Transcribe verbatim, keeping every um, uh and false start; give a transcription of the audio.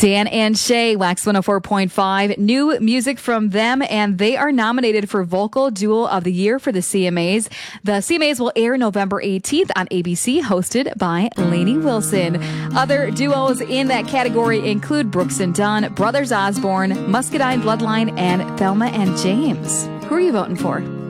Dan and Shay, Wax one oh four point five. New music from them, and they are nominated for Vocal Duo of the Year for the C M As. The C M As will air November eighteenth on A B C, hosted by Lainey Wilson. Other duos in that category include Brooks and Dunn, Brothers Osborne, Muscadine Bloodline, and Thelma and James. Who are you voting for?